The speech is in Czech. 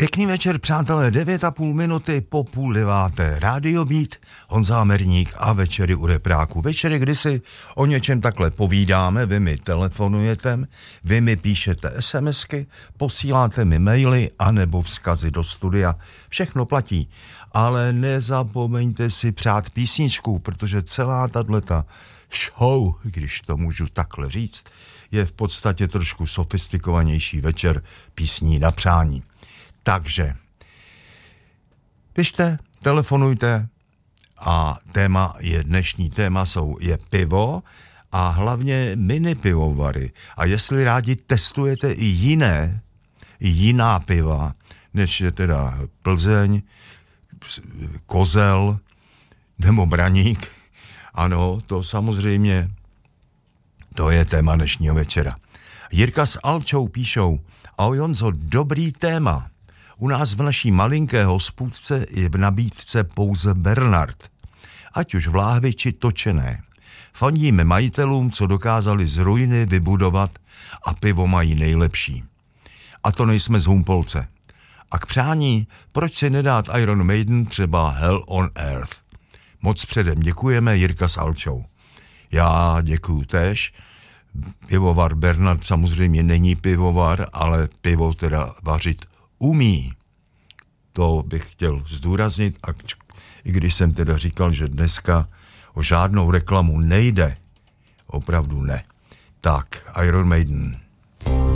Pěkný večer, přátelé, 9,5 minuty po 8:30. Rádio Beat, Honza Hamerník a večery u repráku. Večery, kdy si o něčem takhle povídáme, vy mi telefonujete, vy mi píšete SMSky, posíláte mi maily anebo vzkazy do studia. Všechno platí, ale nezapomeňte si přát písničku, protože celá tato show, když to můžu takhle říct, je v podstatě trošku sofistikovanější večer písní na přání. Takže pište, telefonujte a dnešní téma je pivo a hlavně mini pivovary. A jestli rádi testujete i jiná piva, než je teda Plzeň, Kozel nebo Braník, ano, to samozřejmě, to je téma dnešního večera. Jirka s Alčou píšou: ahoj Honzo, dobrý téma. U nás v naší malinké hospůdce je v nabídce pouze Bernard. Ať už v láhvi či točené. Fandíme majitelům, co dokázali z ruiny vybudovat a pivo mají nejlepší. A to nejsme z Humpolce. A k přání, proč si nedát Iron Maiden třeba Hell on Earth? Moc předem děkujeme, Jirka s Alčou. Já děkuju též. Pivovar Bernard samozřejmě není pivovar, ale pivo teda vařit umí. To bych chtěl zdůraznit, a i když jsem teda říkal, že dneska o žádnou reklamu nejde, opravdu ne. Tak, Iron Maiden.